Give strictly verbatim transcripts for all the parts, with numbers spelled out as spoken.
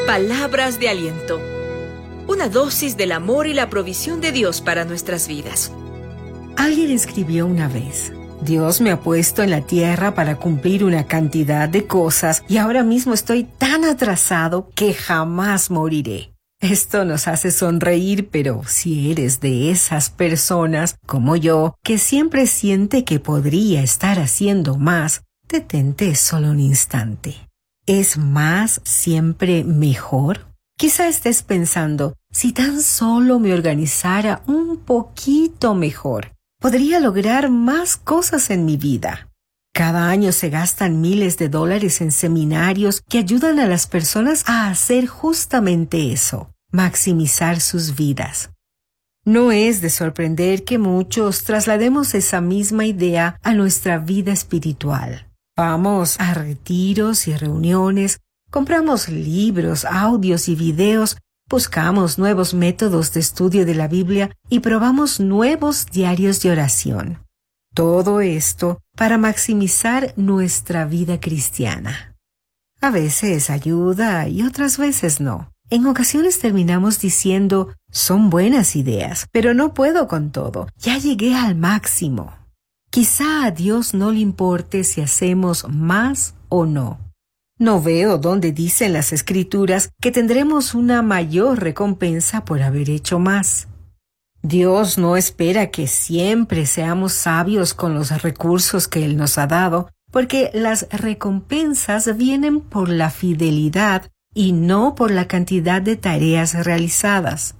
Palabras de aliento. Una dosis del amor y la provisión de Dios para nuestras vidas. Alguien escribió una vez: Dios me ha puesto en la tierra para cumplir una cantidad de cosas y ahora mismo estoy tan atrasado que jamás moriré. Esto nos hace sonreír, pero si eres de esas personas, como yo, que siempre siente que podría estar haciendo más, detente solo un instante. ¿Es más siempre mejor? Quizá estés pensando, si tan solo me organizara un poquito mejor, podría lograr más cosas en mi vida. Cada año se gastan miles de dólares en seminarios que ayudan a las personas a hacer justamente eso, maximizar sus vidas. No es de sorprender que muchos traslademos esa misma idea a nuestra vida espiritual. Vamos a retiros y reuniones, compramos libros, audios y videos, buscamos nuevos métodos de estudio de la Biblia y probamos nuevos diarios de oración. Todo esto para maximizar nuestra vida cristiana. A veces ayuda y otras veces no. En ocasiones terminamos diciendo, son buenas ideas, pero no puedo con todo. Ya llegué al máximo. Quizá a Dios no le importe si hacemos más o no. No veo dónde dicen las Escrituras que tendremos una mayor recompensa por haber hecho más. Dios no espera que siempre seamos sabios con los recursos que Él nos ha dado, porque las recompensas vienen por la fidelidad y no por la cantidad de tareas realizadas.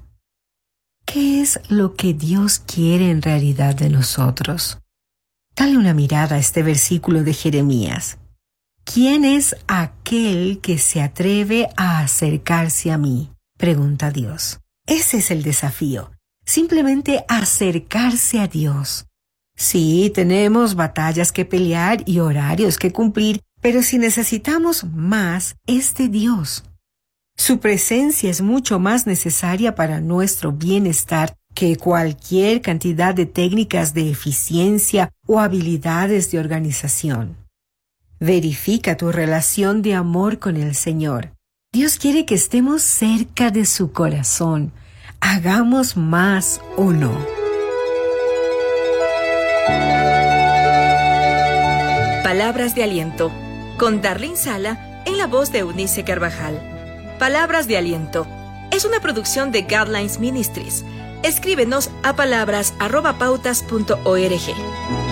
¿Qué es lo que Dios quiere en realidad de nosotros? Dale una mirada a este versículo de Jeremías. ¿Quién es aquel que se atreve a acercarse a mí?, pregunta Dios. Ese es el desafío, simplemente acercarse a Dios. Sí, tenemos batallas que pelear y horarios que cumplir, pero si necesitamos más, es de Dios. Su presencia es mucho más necesaria para nuestro bienestar que cualquier cantidad de técnicas de eficiencia o habilidades de organización. Verifica tu relación de amor con el Señor. Dios quiere que estemos cerca de su corazón. Hagamos más o no. Palabras de aliento, con Darlene Sala en la voz de Eunice Carvajal. Palabras de aliento es una producción de Guidelines Ministries. Escríbenos a palabras arroba pautas punto org.